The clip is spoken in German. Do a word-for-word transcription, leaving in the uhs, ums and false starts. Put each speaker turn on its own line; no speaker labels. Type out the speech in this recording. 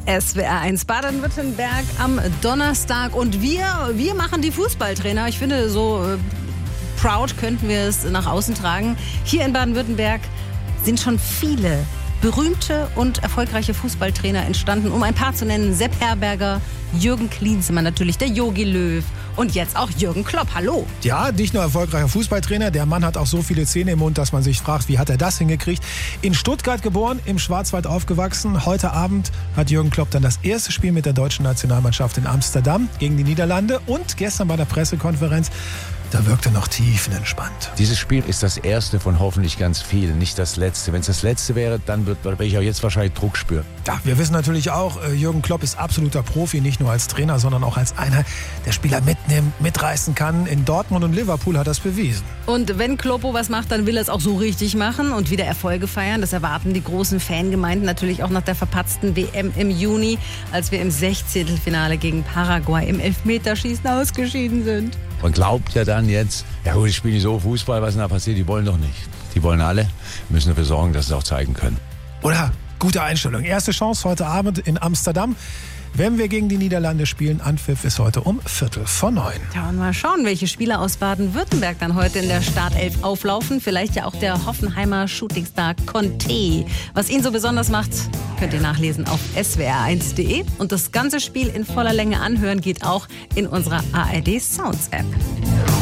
S W R eins Baden-Württemberg am Donnerstag und wir, wir machen die Fußballtrainer. Ich finde, so äh, proud könnten wir es nach außen tragen. Hier in Baden-Württemberg sind schon viele berühmte und erfolgreiche Fußballtrainer entstanden. Um ein paar zu nennen: Sepp Herberger, Jürgen Klinsmann natürlich, der Jogi Löw und jetzt auch Jürgen Klopp. Hallo.
Ja, nicht nur erfolgreicher Fußballtrainer, der Mann hat auch so viele Zähne im Mund, dass man sich fragt, wie hat er das hingekriegt. In Stuttgart geboren, im Schwarzwald aufgewachsen. Heute Abend hat Jürgen Klopp dann das erste Spiel mit der deutschen Nationalmannschaft in Amsterdam gegen die Niederlande. Und gestern bei der Pressekonferenz, da wirkte noch tiefenentspannt.
Dieses Spiel ist das erste von hoffentlich ganz vielen, nicht das letzte. Wenn es das letzte wäre, dann würde ich auch jetzt wahrscheinlich Druck spüren.
Ja, wir wissen natürlich auch, Jürgen Klopp ist absoluter Profi, nicht nur als Trainer, sondern auch als einer, der Spieler mitnimmt, mitreißen kann. In Dortmund und Liverpool hat er es bewiesen.
Und wenn Kloppo was macht, dann will er es auch so richtig machen und wieder Erfolge feiern. Das erwarten die großen Fangemeinden natürlich auch nach der verpatzten W M im Juni, als wir im Sechzehntelfinale gegen Paraguay im Elfmeterschießen ausgeschieden sind.
Man glaubt ja dann jetzt, ja gut, ich spiele so Fußball, was denn da passiert? Die wollen doch nicht. Die wollen alle, müssen dafür sorgen, dass sie es auch zeigen können.
Oder? Gute Einstellung. Erste Chance heute Abend in Amsterdam. Wenn wir gegen die Niederlande spielen, Anpfiff ist heute um Viertel vor neun.
Ja, und mal schauen, welche Spieler aus Baden-Württemberg dann heute in der Startelf auflaufen. Vielleicht ja auch der Hoffenheimer Shootingstar Conte. Was ihn so besonders macht, könnt ihr nachlesen auf S W R eins punkt de. Und das ganze Spiel in voller Länge anhören geht auch in unserer A R D Sounds App.